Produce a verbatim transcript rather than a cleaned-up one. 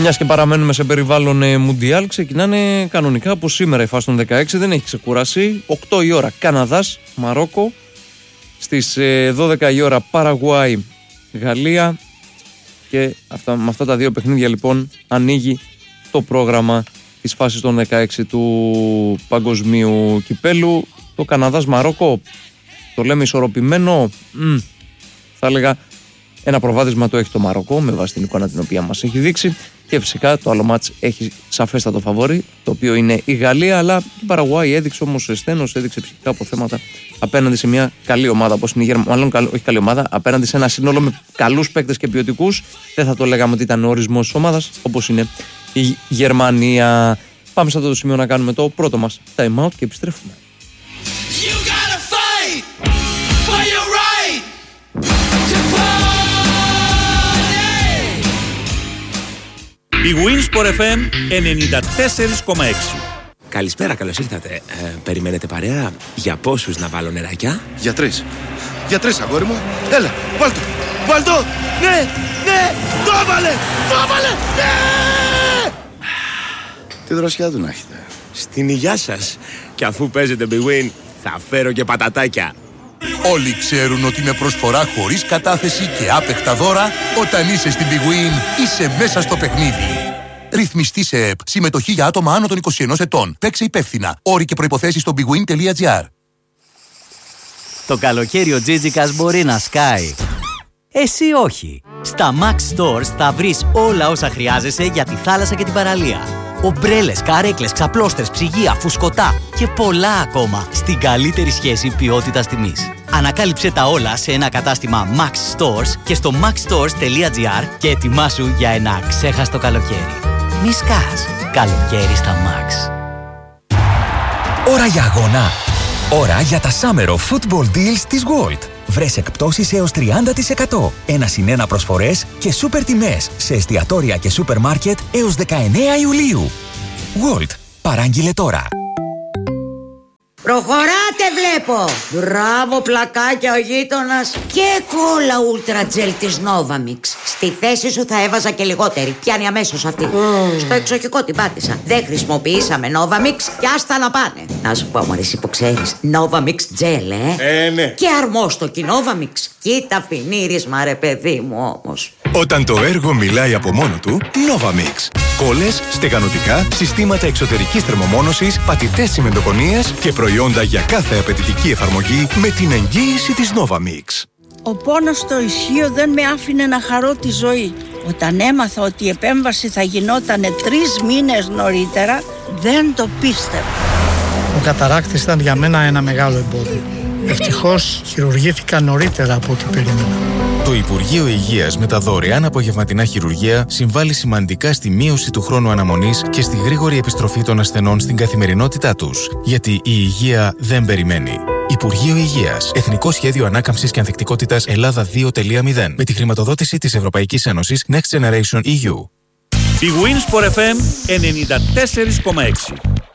μιας και παραμένουμε σε περιβάλλον ε, Μουντιάλ, ξεκινάνε κανονικά από σήμερα η φάση των δεκαέξι, δεν έχει ξεκουράσει. οκτώ η ώρα Καναδάς, Μαρόκο. Στις ε, δώδεκα η ώρα Παραγουάη, Γαλλία. Και αυτά, με αυτά τα δύο παιχνίδια λοιπόν ανοίγει το πρόγραμμα της φάσης των δεκαέξι του Παγκοσμίου Κυπέλου. Το Καναδάς Μαρόκο το λέμε ισορροπημένο, Μ, θα έλεγα ένα προβάδισμα το έχει το Μαρόκο με βάση την εικόνα την οποία μας έχει δείξει, και φυσικά το άλλο μάτς έχει σαφέστατο φαβόρι, το οποίο είναι η Γαλλία, αλλά η Παραγουάη έδειξε όμως στένος, έδειξε ψυχικά αποθέματα απέναντι σε μια καλή ομάδα όπως είναι η Γερμανία, μάλλον όχι καλή ομάδα, απέναντι σε ένα σύνολο με καλούς παίκτες και ποιοτικούς. Δεν θα το λέγαμε ότι ήταν ο ορισμός της ομάδας όπως είναι η Γερμανία. Πάμε σε αυτό το σημείο να κάνουμε το πρώτο μας time out και επιστρέφουμε. Η Winsport εφ εμ ενενήντα τέσσερα κόμμα έξι. Καλησπέρα, καλώς ήρθατε. Ε, περιμένετε παρέα? Για πόσους να βάλω νεράκια? Για τρεις. Για τρεις, αγόρι μου. Έλα, βάλ' το. Βάλ' το. Ναι, ναι, το έβαλε. Το έβαλε. Ναι. Τι δροσιά του να έχετε. Στην υγειά σας. Και αφού παίζετε Big Win, θα φέρω και πατατάκια. Όλοι ξέρουν ότι με προσφορά χωρίς κατάθεση και άπεχτα δώρα, όταν είσαι στην Big Win, είσαι μέσα στο παιχνίδι. Ρυθμιστή σε ΕΠ. Συμμετοχή για άτομα άνω των είκοσι ενός ετών. Παίξε υπεύθυνα. Όροι και προϋποθέσεις στο bigwin τελεία gr. Το καλοκαίρι ο Τζίτζικας μπορεί να σκάει. Εσύ όχι. Στα Max Stores θα βρεις όλα όσα χρειάζεσαι για τη θάλασσα και την παραλία. Ομπρέλες, καρέκλες, ξαπλώστρες, ψυγεία, φουσκωτά και πολλά ακόμα στην καλύτερη σχέση ποιότητας τιμής. Ανακάλυψε τα όλα σε ένα κατάστημα Max Stores και στο maxstores τελεία gr και ετοιμάσου για ένα ξέχαστο καλοκαίρι. Μη σκάς. Καλοκαίρι στα Max. Ώρα για αγώνα. Ώρα για τα Summer of Football Deals της World. Βρες εκπτώσεις έως τριάντα τοις εκατό. Ένα συν ένα προσφορές και σούπερ τιμές σε εστιατόρια και σούπερ μάρκετ έως δεκαεννέα Ιουλίου. World. Παράγγειλε τώρα. Προχωράτε βλέπω. Μπράβο πλακάκια ο γείτονας. Και κόλλα ούλτρα τζελ της Novamix. Στη θέση σου θα έβαζα και λιγότερη. Πιάνει αμέσως αυτή. mm. Στο εξοχικό την πάτησα. Δεν χρησιμοποιήσαμε Novamix και άστα να πάνε. Να σου πω μωρέ εσύ που ξέρεις, Novamix τζελ ε. Ε ναι. Και αρμόστοκι Novamix. Κοίτα φινίρισμα ρε παιδί μου όμως. Όταν το έργο μιλάει από μόνο του, Novamix. Κόλλες, στεγανοτικά, συστήματα εξωτερικής θερμομόνωσης, πατητές τσιμεντοκονίες και προϊόντα για κάθε απαιτητική εφαρμογή με την εγγύηση της Novamix. Ο πόνος στο ισχύο δεν με άφηνε να χαρώ τη ζωή. Όταν έμαθα ότι η επέμβαση θα γινότανε τρεις μήνες νωρίτερα, δεν το πίστευα. Ο καταράκτης ήταν για μένα ένα μεγάλο εμπόδιο. Ευτυχώς χειρουργήθηκα νωρίτερα από ό,τι περίμενα. Το Υπουργείο Υγείας με τα δωρεάν απογευματινά χειρουργία συμβάλλει σημαντικά στη μείωση του χρόνου αναμονής και στη γρήγορη επιστροφή των ασθενών στην καθημερινότητά τους. Γιατί η υγεία δεν περιμένει. Υπουργείο Υγείας. Εθνικό Σχέδιο Ανάκαμψης και Ανθεκτικότητας Ελλάδα δύο τελεία μηδέν. Με τη χρηματοδότηση της Ευρωπαϊκής Ένωσης Next Generation ι γιου. Η Winsport εφ εμ ενενήντα τέσσερα κόμμα έξι.